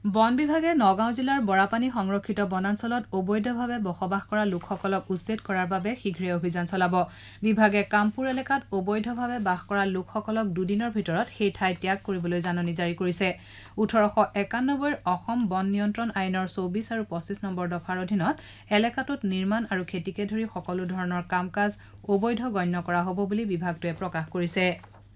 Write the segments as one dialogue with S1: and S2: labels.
S1: বন বিভাগে নগাঁও জিলাৰ বৰাপানী সংৰক্ষিত বনাঞ্চলত অবৈধভাৱে বসবাস কৰা লোকসকলক উচ্ছেদ কৰাৰ বাবে শীঘ্ৰে অভিযান চলাব বিভাগে কামপুৰ এলেকাত অবৈধভাৱে বাস কৰা লোকসকলক দুদিনৰ ভিতৰত সেই ঠাই ত্যাগ কৰিবলৈ জাননী জাৰি কৰিছে 1891 অসম বন নিয়ন্ত্ৰণ আইনৰ 24 আৰু 25 নম্বৰ দফাৰ অধীনত এলেকাটোত নিৰ্মাণ আৰু খেতিকে ধৰি সকলো ধৰণৰ কাম-কাজ অবৈধ গণ্য কৰা হ'ব বুলি বিভাগটোৱে প্ৰকাশ কৰিছে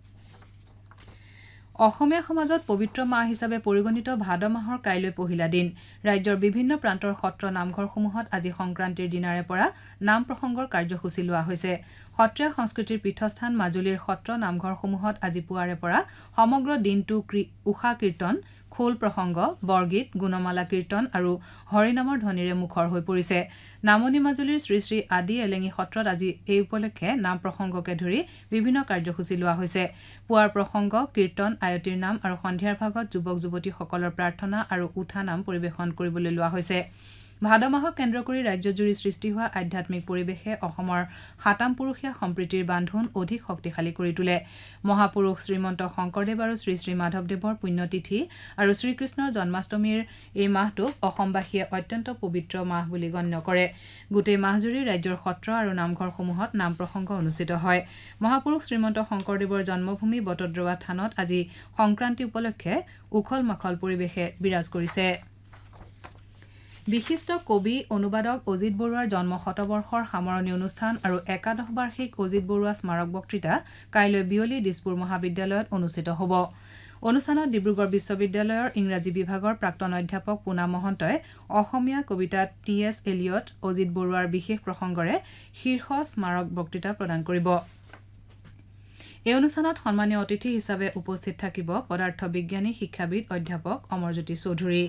S1: অসমীয়া সমাজত পবিত্ৰ মাহ হিচাপে পৰিগণিত ভাদ মাহৰ কাইলৈ পহিলা দিন ৰাজ্যৰ বিভিন্ন প্ৰান্তৰ সত্ৰ নামঘৰসমূহত আজি সংক্ৰান্তিৰ দিনাৰে পৰা নাম প্ৰসংগৰ কাৰ্যসূচী লোৱা হৈছে সত্ৰীয়া সংস্কৃতিৰ পীঠস্থান মাজুলীৰ সত্ৰ নামঘৰসমূহত আজি পুৱাৰে পৰা সমগ্ৰ দিনটো উষা কীৰ্তন খোল প্ৰসংগ বৰগীত গুণমালা কীৰ্তন আৰু হৰিনামৰ ধ্বনিৰে মুখৰ হৈ পৰিছে নামনি মাজুলীৰ শ্ৰী শ্ৰী আদি এলেঙি সত্ৰত আজি এই উপলক্ষে নাম প্ৰসংগকে ধৰি বিভিন্ন কাৰ্যসূচী লোৱা হৈছে পুৱাৰ প্ৰসংগ কীৰ্তন আয়তীৰ নাম আৰু সন্ধিয়াৰ ভাগত যুৱক যুৱতীসকলৰ প্ৰাৰ্থনা আৰু উঠা নাম পৰিৱেশন কৰিবলৈ লোৱা হৈছে ভাদ মাহক কেন্দ্ৰ কৰি ৰাজ্যজুৰি সৃষ্টি হোৱা আধ্যাত্মিক পৰিৱেশে অসমৰ সাতাম পুৰুষীয়া সম্প্ৰীতিৰ বান্ধোন অধিক শক্তিশালী কৰি তোলে মহাপুৰুষ শ্ৰীমন্ত শংকৰদেৱ আৰু শ্ৰী শ্ৰী মাধৱদেৱৰ পুণ্যতিথি আৰু শ্ৰীকৃষ্ণৰ জন্মাষ্টমীৰ এই মাহটোক অসমবাসীয়ে অত্যন্ত পবিত্ৰ মাহ বুলি গণ্য কৰে গোটেই মাহজুৰি ৰাজ্যৰ সত্ৰ আৰু নামঘৰসমূহত নাম প্ৰসংগ অনুষ্ঠিত হয় মহাপুৰুষ শ্ৰীমন্ত শংকৰদেৱৰ জন্মভূমি বটদ্ৰৱা থানত আজি সংক্ৰান্তি উপলক্ষে উখল মাখল পৰিৱেশে বিৰাজ কৰিছে বিশিষ্ট কবি অনুবাদক অজিত বৰুৱাৰ জন্ম শতবৰ্ষৰ সামৰণি অনুষ্ঠান আৰু একাদশ বাৰ্ষিক অজিত বৰুৱা স্মাৰক বক্তৃতা কাইলৈ বিয়লি দিছপুৰ মহাবিদ্যালয়ত অনুষ্ঠিত হ'ব অনুষ্ঠানত ডিব্ৰুগড় বিশ্ববিদ্যালয়ৰ ইংৰাজী বিভাগৰ প্ৰাক্তন অধ্যাপক পুনা মহন্তই অসমীয়া কবিতাত টি.এছ. এলিয়ট অজিত বৰুৱাৰ বিশেষ প্ৰসংগৰে শীৰ্ষ স্মাৰক বক্তৃতা প্ৰদান কৰিব এই অনুষ্ঠানত সন্মানীয় অতিথি হিচাপে উপস্থিত থাকিব পদাৰ্থ বিজ্ঞানী শিক্ষাবিদ অধ্যাপক অমৰজ্যোতি চৌধুৰী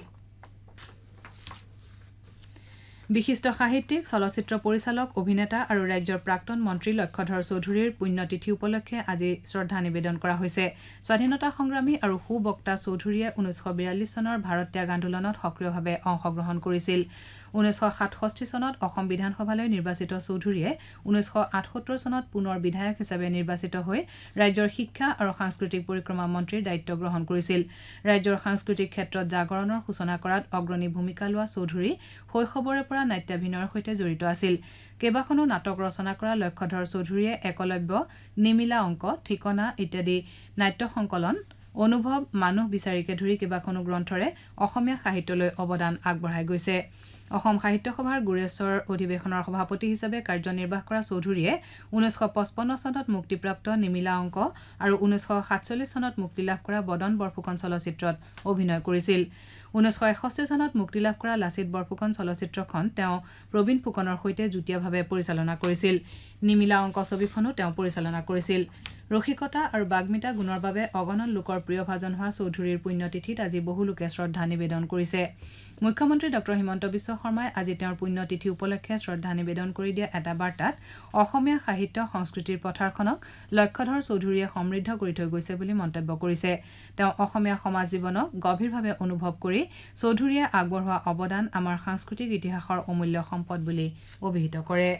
S1: বিশিষ্ট সাহিত্যিক চলচ্চিত্ৰ পৰিচালক অভিনেতা আৰু ৰাজ্যৰ প্ৰাক্তন মন্ত্ৰী লক্ষ্যধৰ চৌধুৰীৰ পুণ্যতিথি উপলক্ষে আজি শ্ৰদ্ধা নিবেদন কৰা হৈছে স্বাধীনতা সংগ্ৰামী আৰু সুবক্তা চৌধুৰীয়ে 1942 চনৰ ভাৰত ত্যাগ আন্দোলনত সক্ৰিয়ভাৱে অংশগ্ৰহণ কৰিছিল 1967 চনত অসম বিধানসভালৈ নিৰ্বাচিত চৌধুৰীয়ে 1978 চনত পুনৰ বিধায়ক হিচাপে নিৰ্বাচিত হৈ ৰাজ্যৰ শিক্ষা আৰু সাংস্কৃতিক পৰিক্ৰমা মন্ত্ৰীৰ দায়িত্ব গ্ৰহণ কৰিছিল ৰাজ্যৰ সাংস্কৃতিক ক্ষেত্ৰত জাগৰণৰ সূচনা কৰাত অগ্ৰণী ভূমিকা লোৱা চৌধুৰী শৈশৱৰে পৰা নাট্যাভিনয়ৰ সৈতে জড়িত আছিল কেইবাখনো নাটক ৰচনা কৰা লক্ষ্যধৰ চৌধুৰীয়ে একলব্য নিমিলা অংক ঠিকনা ইত্যাদি নাট্য সংকলন অনুভৱ মানুহ বিচাৰিকে ধৰি কেইবাখনো গ্ৰন্থৰে অসমীয়া সাহিত্যলৈ অৱদান আগবঢ়াই গৈছে অসম সাহিত্য সভাৰ গুৰেশ্বৰ অধিৱেশনৰ সভাপতি হিচাপে কাৰ্যনিৰ্বাহ কৰা চৌধুৰীয়ে 1955 চনত মুক্তিপ্ৰাপ্ত নিমিলা অংক আৰু 1947 চনত মুক্তিলাভ কৰা বদন বৰফুকন চলচ্চিত্ৰত অভিনয় কৰিছিল 1961 চনত মুক্তিলাভ কৰা লাচিত বৰফুকন চলচ্চিত্ৰখন তেওঁ প্ৰবীণ ফুকনৰ সৈতে যুটীয়াভাৱে পৰিচালনা কৰিছিল নিমিলা অংক ছবিখনো তেওঁ পৰিচালনা কৰিছিল ৰসিকতা আৰু বাগ্মিতা গুণৰ বাবে অগণন লোকৰ প্ৰিয়ভাজন হোৱা চৌধুৰীৰ পুণ্যতিথিত আজি বহু লোকে শ্ৰদ্ধা নিবেদন কৰিছে মুখ্যমন্ত্ৰী ডক্টৰ হিমন্ত বিশ্ব শৰ্মাই আজি তেওঁৰ পুণ্যতিথি উপলক্ষে শ্ৰদ্ধা নিবেদন কৰি দিয়া এটা বাৰ্তাত অসমীয়া সাহিত্য সংস্কৃতিৰ পথাৰখনক লক্ষ্যধৰ চৌধুৰীয়ে সমৃদ্ধ কৰি থৈ গৈছে বুলি মন্তব্য কৰিছে তেওঁ অসমীয়া সমাজ জীৱনক গভীৰভাৱে অনুভৱ কৰি চৌধুৰীয়ে আগবঢ়োৱা অৱদান আমাৰ সাংস্কৃতিক ইতিহাসৰ অমূল্য সম্পদ বুলি অভিহিত কৰে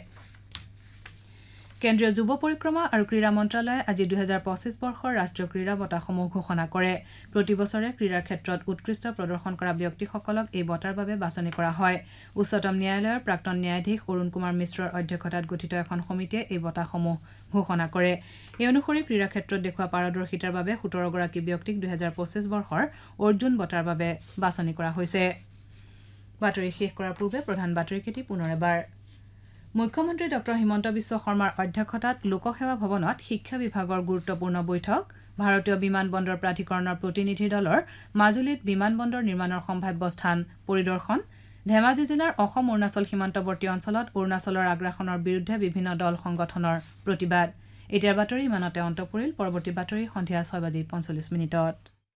S1: কেন্দ্ৰীয় যুৱ পৰিক্ৰমা আৰু ক্ৰীড়া মন্ত্ৰালয়ে আজি 2025 বৰ্ষৰ ৰাষ্ট্ৰীয় ক্ৰীড়া বঁটাসমূহ ঘোষণা কৰে প্ৰতি বছৰে ক্ৰীড়াৰ ক্ষেত্ৰত উৎকৃষ্ট প্ৰদৰ্শন কৰা ব্যক্তিসকলক এই বঁটাৰ বাবে বাছনি কৰা হয় উচ্চতম ন্যায়ালয়ৰ প্ৰাক্তন ন্যায়াধীশ অৰুণ কুমাৰ মিশ্ৰৰ অধ্যক্ষতাত গঠিত এখন সমিতিয়ে এই বঁটাসমূহ ঘোষণা কৰে এই অনুসৰি ক্ৰীড়া ক্ষেত্ৰত দেখুওৱা পাৰদৰ্শিতাৰ বাবে 17 গৰাকী ব্যক্তিক 2025 বৰ্ষৰ অৰ্জুন বঁটাৰ বাবে বাছনি কৰা হৈছে বাতৰি শেষ কৰাৰ পূৰ্বে প্ৰধান বাতৰিকেটি পুনৰ এবাৰ মুখ্যমন্ত্ৰী ডক্টৰ হিমন্ত বিশ্ব শৰ্মাৰ অধ্যক্ষতাত লোকসেৱা ভৱনত শিক্ষা বিভাগৰ গুৰুত্বপূৰ্ণ বৈঠক ভাৰতীয় বিমান বন্দৰ প্ৰাধিকৰণৰ প্ৰতিনিধি দলৰ মাজুলীত বিমান বন্দৰ নিৰ্মাণৰ সম্ভাৱ্য স্থান পৰিদৰ্শন ধেমাজি জিলাৰ অসম অৰুণাচল সীমান্তৱৰ্তী অঞ্চলত অৰুণাচলৰ আগ্ৰাসনৰ বিৰুদ্ধে বিভিন্ন দল সংগঠনৰ প্ৰতিবাদ এতিয়াৰ বাতৰি ইমানতে অন্ত পৰিল পৰৱৰ্তী বাতৰি সন্ধিয়া 6:45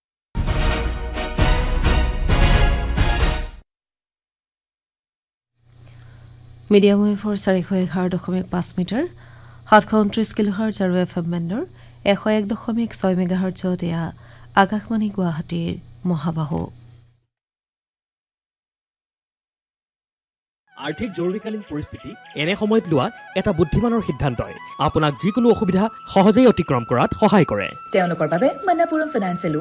S2: মিডিয়াম ৱেভৰ 411.5 মিটাৰ 729 কিলোহাৰ্টজ আৰু FM বেণ্ডৰ 101.6 মেগাহাৰ্টজত এয়া আকাশবাণী গুৱাহাটীৰ মহাবাহু
S3: আৰ্থিক জৰুৰীকালীন পৰিস্থিতি এনে সময়ত লোৱা এটা বুদ্ধিমানৰ সিদ্ধান্তই আপোনাক যিকোনো অসুবিধা সহজেই অতিক্ৰম কৰাত সহায় কৰে
S4: তেওঁলোকৰ বাবে মণিপুৰম ফাইনেন্সিয়েল